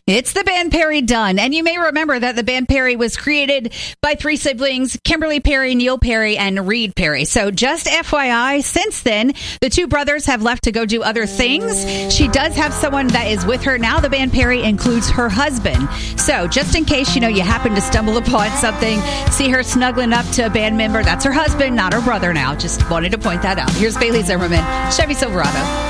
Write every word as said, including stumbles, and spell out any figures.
It's the band Perry Dunn, and you may remember that the band Perry was created by three siblings, Kimberly Perry, Neil Perry, and Reed Perry. So just F Y I, since then, the two brothers have left to go do other things. She does have someone that is with her now. The band Perry includes her husband. So just in case, you know, you happen to stumble upon something, see her snuggling up to a band member, that's her husband, not her brother now. Just wanted to point that out. Here's Bailey Zimmerman, Chevy Silverado.